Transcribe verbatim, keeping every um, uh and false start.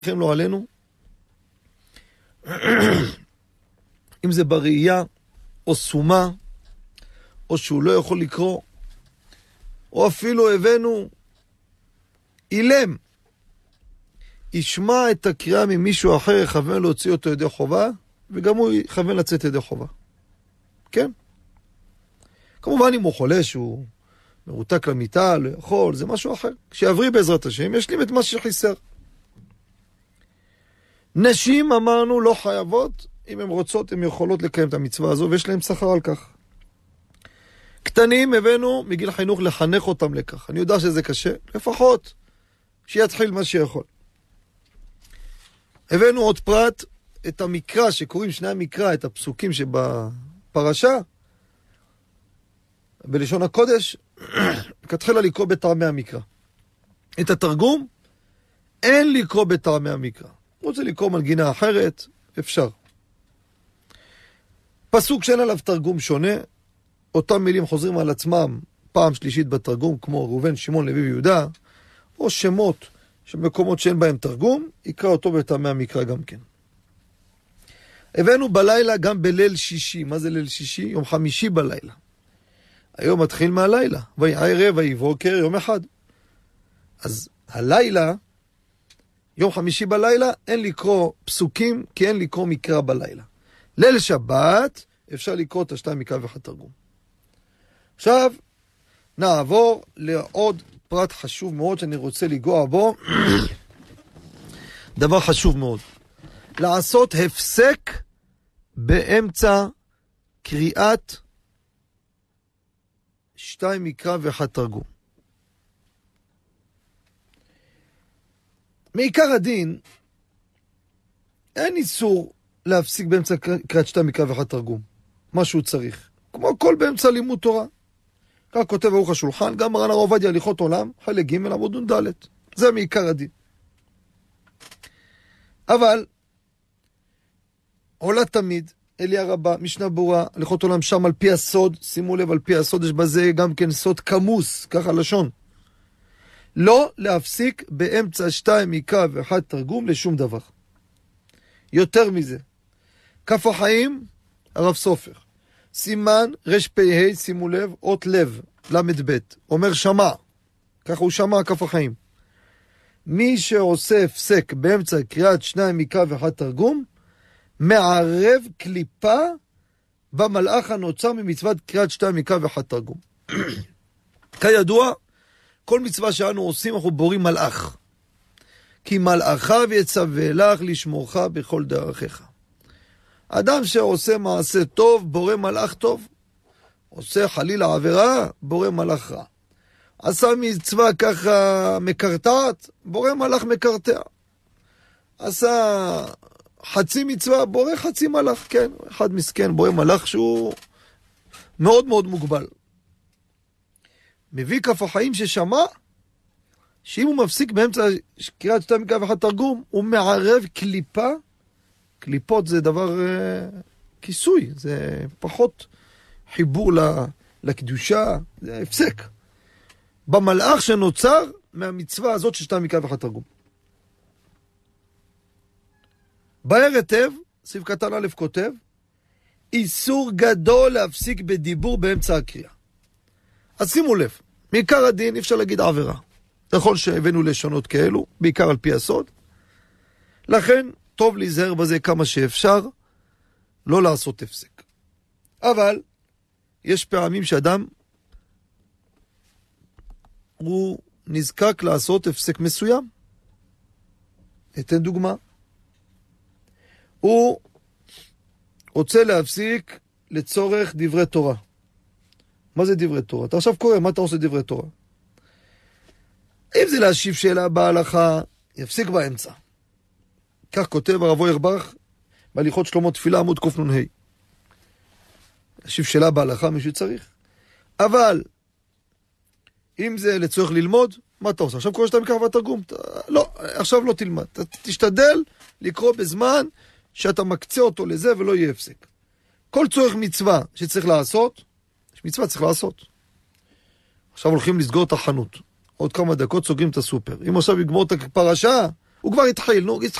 לכם לא עלינו, אם זה בראייה או סומה, או שהוא לא יכול לקרוא, או אפילו הבאנו אילם, ישמע את הקריאה ממישהו אחר, יכוון להוציא אותו ידי חובה, וגם הוא יכוון לצאת ידי חובה. כן? כמובן אם הוא חולה שהוא מרותק למיטה, לא יכול, זה משהו אחר. כשיעברי בעזרת השם, ישלים את מה שחיסר. נשים אמרנו לא חייבות, אם הן רוצות הן יכולות לקיים את המצווה הזו, ויש להן שכר על כך. קטנים הבאנו מגיל חינוך לחנך אותם לכך. אני יודע שזה קשה, לפחות שיתחיל מה שיכול. הבאנו עוד פרט, את המקרא שקוראים שני המקרא, את הפסוקים שבפרשה, בלשון הקודש, כתחילה לקרוא בטעמי המקרא. את התרגום, אין לקרוא בטעמי המקרא. רוצה לקרוא מנגינה אחרת, אפשר. פסוק שאין עליו תרגום שונה, אותם מילים חוזרים על עצמם פעם שלישית בתרגום, כמו ראובן, שמעון, לוי ויהודה, או שמות של מקומות שאין בהם תרגום, יקרא אותו בטעמי המקרא גם כן. הבאנו בלילה גם בליל שישי. מה זה ליל שישי? יום חמישי בלילה. היום מתחיל מהלילה. ויערב ויבוקר יום אחד. אז הלילה, יום חמישי בלילה, אין לקרוא פסוקים, כי אין לקרוא מקרא בלילה. ליל שבת, אפשר לקרוא את השתיים מקרא ואחד תרגום. עכשיו, נעבור לעוד פרט חשוב מאוד שאני רוצה לגוע בו. דבר חשוב מאוד. לעשות הפסק באמצע קריאת שתיים מקרא ואחד תרגום. מעיקר הדין, אין איסור להפסיק באמצע קריאת שתיים מקרא ואחד תרגום. מה שהוא צריך. כמו כל באמצע לימוד תורה. כך כותב ערוך השולחן, גם מרן הרב עובדיה הליכות עולם, חלק ג' עמוד נ"ד. זה מעיקר הדין. אבל, עולה תמיד, אליה רבה, משנה ברורה, הליכות עולם שם על פי הסוד, שימו לב על פי הסוד, יש בזה גם כן סוד כמוס, ככה לשון. לא להפסיק באמצע שתיים מקרא ואחד תרגום לשום דבר. יותר מזה. כף החיים, הרב סופר. סימן רפ"ה, שימו לב, אות לב, למד ב', אומר שמע. ככה הוא שמע כף החיים. מי שעושה הפסק באמצע קריאת שניים מקרא ואחד תרגום, מערב קליפה במלאך הנוצר ממצוות קריאת שתיים מקרא ואחד תרגום. כידוע, כל מצווה שאנו עושים אנחנו בורים מלאך. כי מלאכיו יצווה לך לשמורך בכל דרכיך. אדם שעושה מעשה טוב, בורא מלאך טוב. עושה חלילה עבירה, בורא מלאך רע. עשה מצווה ככה מקרטעת, בורא מלאך מקרטע. עשה חצי מצווה, בורא חצי מלאך, כן. אחד מסכן, בורא מלאך שהוא מאוד מאוד מוגבל. מביא כף החיים ששמע, שאם הוא מפסיק באמצע קריאת שתיים מקרא ואחד תרגום, הוא מערב קליפה. קליפות זה דבר uh, כיסוי, זה פחות חיבור לקדושה, זה הפסק. במלאך שנוצר מהמצווה הזאת של שתיים מקרא ואחד תרגום. בהר היטב, סעיף קטן א' כותב, איסור גדול להפסיק בדיבור באמצע הקריאה. אז שימו לב, מעיקר הדין אפשר להגיד עבירה. נכון שהבאנו לשונות כאלו, בעיקר על פי הסוד. לכן, טוב להיזהר בזה כמה שאפשר, לא לעשות הפסק. אבל, יש פעמים שאדם, הוא נזקק לעשות הפסק מסוים. אתן דוגמה. הוא רוצה להפסיק לצורך דברי תורה. מה זה דברי תורה? אתה עכשיו קורא, מה אתה עושה דברי תורה? אם זה להשיב שאלה בהלכה, יפסיק באמצע. כך כותב הרב אוירבך, בהליכות שלמה תפילה עמוד קנ"ה. להשיב שאלה בהלכה מי שצריך. אבל, אם זה לצורך ללמוד, מה אתה עושה? עכשיו קורא שאתה מקרא והתרגום. אתה... לא, עכשיו לא תלמד. אתה תשתדל לקרוא בזמן שאתה מקצה אותו לזה ולא יהיה הפסק. כל צורך מצווה שצריך לעשות, יש מצווה צריך לעשות. עכשיו הולכים לסגור את החנות. עוד כמה דקות סוגרים את הסופר. אם עכשיו יגמור את הפרשה, הוא כבר התחיל, נו,